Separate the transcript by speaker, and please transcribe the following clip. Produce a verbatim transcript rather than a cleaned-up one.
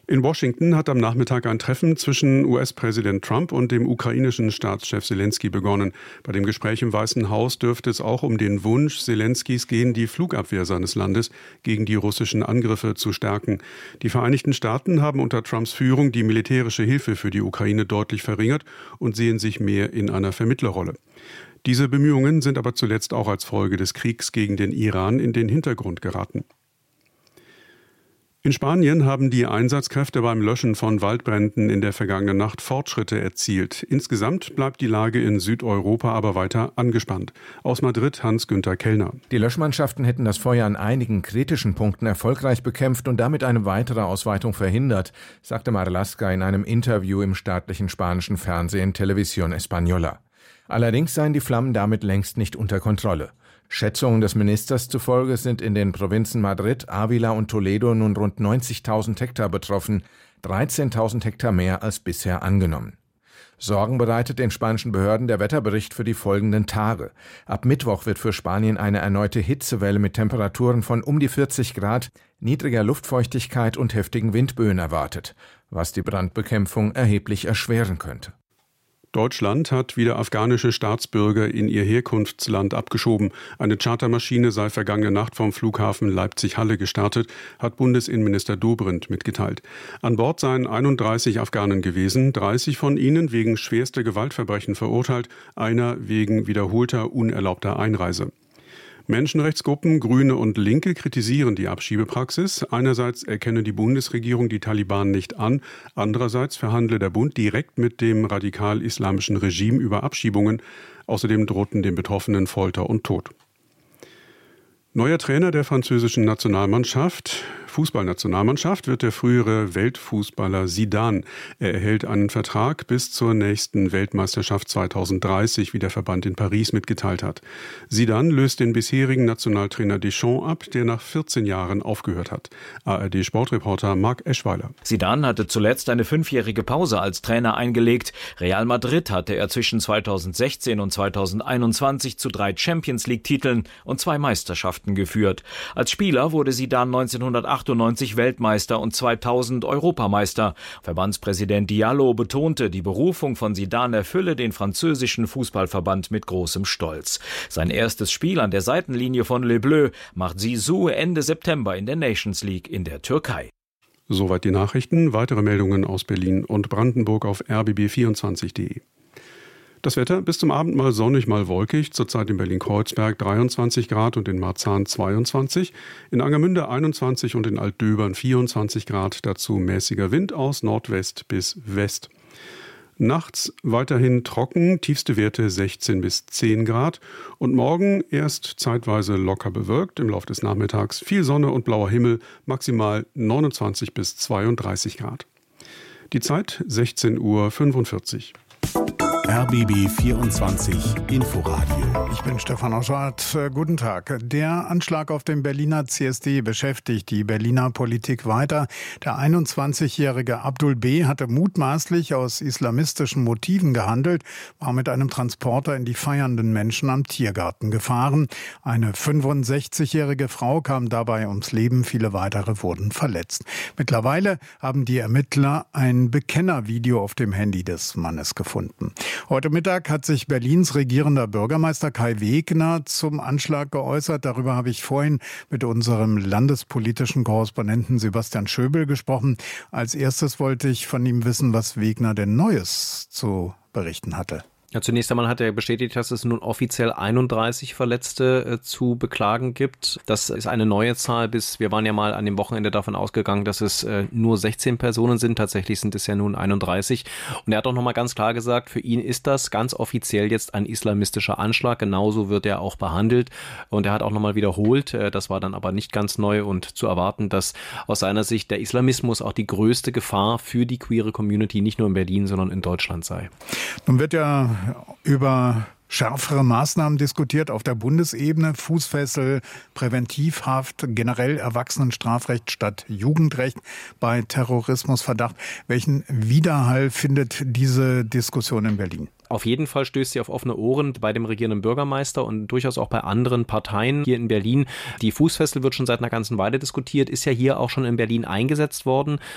Speaker 1: In Washington hat am Nachmittag ein Treffen zwischen U S-Präsident Trump und dem ukrainischen Staatschef Selenskyj begonnen. Bei dem Gespräch im Weißen Haus dürfte es auch um den Wunsch Selenskys gehen, die Flugabwehr seines Landes gegen die russischen Angriffe zu stärken. Die Vereinigten Staaten haben unter Trumps Führung die militärische Hilfe für die Ukraine deutlich verringert und sehen sich mehr in einer Vermittlerrolle. Diese Bemühungen sind aber zuletzt auch als Folge des Kriegs gegen den Iran in den Hintergrund geraten. In Spanien haben die Einsatzkräfte beim Löschen von Waldbränden in der vergangenen Nacht Fortschritte erzielt. Insgesamt bleibt die Lage in Südeuropa aber weiter angespannt. Aus Madrid Hans-Günther Kellner.
Speaker 2: Die Löschmannschaften hätten das Feuer an einigen kritischen Punkten erfolgreich bekämpft und damit eine weitere Ausweitung verhindert, sagte Marlaska in einem Interview im staatlichen spanischen Fernsehen Televisión Española. Allerdings seien die Flammen damit längst nicht unter Kontrolle. Schätzungen des Ministers zufolge sind in den Provinzen Madrid, Ávila und Toledo nun rund neunzigtausend Hektar betroffen, dreizehntausend Hektar mehr als bisher angenommen. Sorgen bereitet den spanischen Behörden der Wetterbericht für die folgenden Tage. Ab Mittwoch wird für Spanien eine erneute Hitzewelle mit Temperaturen von um die vierzig Grad, niedriger Luftfeuchtigkeit und heftigen Windböen erwartet, was die Brandbekämpfung erheblich erschweren könnte.
Speaker 1: Deutschland hat wieder afghanische Staatsbürger in ihr Herkunftsland abgeschoben. Eine Chartermaschine sei vergangene Nacht vom Flughafen Leipzig-Halle gestartet, hat Bundesinnenminister Dobrindt mitgeteilt. An Bord seien einunddreißig Afghanen gewesen, dreißig von ihnen wegen schwerster Gewaltverbrechen verurteilt, einer wegen wiederholter unerlaubter Einreise. Menschenrechtsgruppen, Grüne und Linke kritisieren die Abschiebepraxis. Einerseits erkenne die Bundesregierung die Taliban nicht an, andererseits verhandle der Bund direkt mit dem radikal-islamischen Regime über Abschiebungen. Außerdem drohten den Betroffenen Folter und Tod. Neuer Trainer der französischen Nationalmannschaft, Fußballnationalmannschaft, wird der frühere Weltfußballer Zidane. Er erhält einen Vertrag bis zur nächsten Weltmeisterschaft zweitausenddreißig, wie der Verband in Paris mitgeteilt hat. Zidane löst den bisherigen Nationaltrainer Deschamps ab, der nach vierzehn Jahren aufgehört hat. A R D-Sportreporter Marc Eschweiler.
Speaker 3: Zidane hatte zuletzt eine fünfjährige Pause als Trainer eingelegt. Real Madrid hatte er zwischen zweitausendsechzehn und zweitausendeinundzwanzig zu drei Champions-League-Titeln und zwei Meisterschaften geführt. Als Spieler wurde Zidane neunzehnhundertachtundneunzig Weltmeister und zweitausend Europameister. Verbandspräsident Diallo betonte, die Berufung von Zidane erfülle den französischen Fußballverband mit großem Stolz. Sein erstes Spiel an der Seitenlinie von Les Bleus macht Zizou Ende September in der Nations League in der Türkei.
Speaker 1: Soweit die Nachrichten. Weitere Meldungen aus Berlin und Brandenburg auf r b b vierundzwanzig punkt de. Das Wetter bis zum Abend mal sonnig, mal wolkig. Zurzeit in Berlin-Kreuzberg dreiundzwanzig Grad und in Marzahn zweiundzwanzig. In Angermünde einundzwanzig und in Altdöbern vierundzwanzig Grad. Dazu mäßiger Wind aus Nordwest bis West. Nachts weiterhin trocken, tiefste Werte sechzehn bis zehn Grad. Und morgen erst zeitweise locker bewölkt. Im Laufe des Nachmittags viel Sonne und blauer Himmel, maximal neunundzwanzig bis zweiunddreißig Grad. Die Zeit sechzehn Uhr fünfundvierzig.
Speaker 4: R B B vierundzwanzig Inforadio.
Speaker 5: Ich bin Stefan Oschardt. Guten Tag. Der Anschlag auf dem Berliner C S D beschäftigt die Berliner Politik weiter. Der einundzwanzigjährige Abdul B. hatte mutmaßlich aus islamistischen Motiven gehandelt, war mit einem Transporter in die feiernden Menschen am Tiergarten gefahren. Eine fünfundsechzigjährige Frau kam dabei ums Leben, viele weitere wurden verletzt. Mittlerweile haben die Ermittler ein Bekennervideo auf dem Handy des Mannes gefunden. Heute Mittag hat sich Berlins regierender Bürgermeister Kai Wegner zum Anschlag geäußert. Darüber habe ich vorhin mit unserem landespolitischen Korrespondenten Sebastian Schöbel gesprochen. Als erstes wollte ich von ihm wissen, was Wegner denn Neues zu berichten hatte.
Speaker 6: Ja, zunächst einmal hat er bestätigt, dass es nun offiziell einunddreißig Verletzte äh, zu beklagen gibt. Das ist eine neue Zahl. Bis wir waren ja mal an dem Wochenende davon ausgegangen, dass es äh, nur sechzehn Personen sind. Tatsächlich sind es ja nun einunddreißig. Und er hat auch nochmal ganz klar gesagt, für ihn ist das ganz offiziell jetzt ein islamistischer Anschlag. Genauso wird er auch behandelt. Und er hat auch nochmal wiederholt, äh, das war dann aber nicht ganz neu und zu erwarten, dass aus seiner Sicht der Islamismus auch die größte Gefahr für die queere Community nicht nur in Berlin, sondern in Deutschland sei.
Speaker 5: Nun wird ja über schärfere Maßnahmen diskutiert auf der Bundesebene. Fußfessel, Präventivhaft, generell Erwachsenenstrafrecht statt Jugendrecht bei Terrorismusverdacht. Welchen Widerhall findet diese Diskussion in Berlin?
Speaker 6: Auf jeden Fall stößt sie auf offene Ohren bei dem regierenden Bürgermeister und durchaus auch bei anderen Parteien hier in Berlin. Die Fußfessel wird schon seit einer ganzen Weile diskutiert, ist ja hier auch schon in Berlin eingesetzt worden.